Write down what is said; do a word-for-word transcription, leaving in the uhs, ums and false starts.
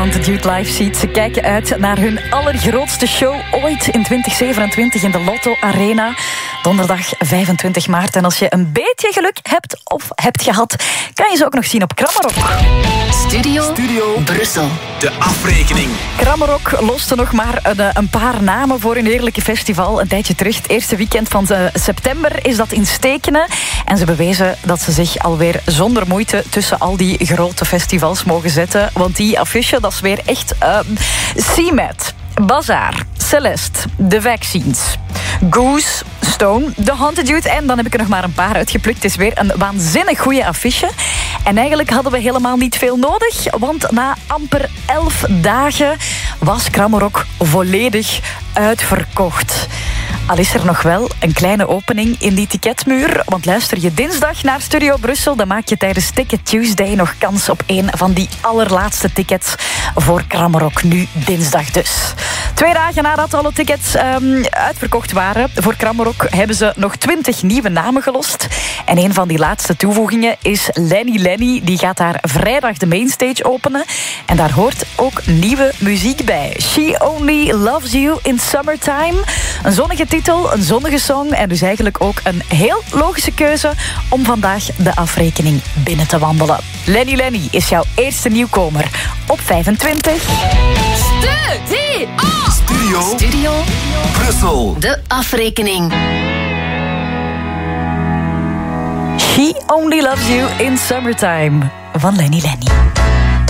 Want de Dude Live ziet, ze kijken uit naar hun allergrootste show ooit in twintig zevenentwintig in de Lotto Arena. Donderdag vijfentwintig maart. En als je een beetje geluk hebt of hebt gehad, kan je ze ook nog zien op Krammerok. Studio, Studio Brussel. De afrekening. Krammerok loste nog maar een, een paar namen voor hun heerlijke festival. Een tijdje terug, het eerste weekend van september, is dat in Stekenen. En ze bewezen dat ze zich alweer zonder moeite tussen al die grote festivals mogen zetten. Want die affiche, dat is weer echt uh, C-Met, Bazaar, Celeste, The Vaccines, Goose, Stone, The Haunted Youth. En dan heb ik er nog maar een paar uitgeplukt. Het is weer een waanzinnig goede affiche. En eigenlijk hadden we helemaal niet veel nodig. Want na amper elf dagen was Krammerok volledig uitverkocht. Al is er nog wel een kleine opening in die ticketmuur. Want luister je dinsdag naar Studio Brussel, dan maak je tijdens Ticket Tuesday nog kans op een van die allerlaatste tickets voor Krammerok. Nu dinsdag dus. Twee dagen nadat alle tickets um, uitverkocht waren voor Krammerok, hebben ze nog twintig nieuwe namen gelost. En een van die laatste toevoegingen is Lenny Lenny. Die gaat daar vrijdag de mainstage openen. En daar hoort ook nieuwe muziek bij. She Only Loves You in Summertime. Een zonnige titel, een zonnige song. En dus eigenlijk ook een heel logische keuze om vandaag de afrekening binnen te wandelen. Lenny Lenny is jouw eerste nieuwkomer op vijfentwintig. Studio, Studio, Studio Brussel. De afrekening. She Only Loves You in Summertime van Lenny Lenny.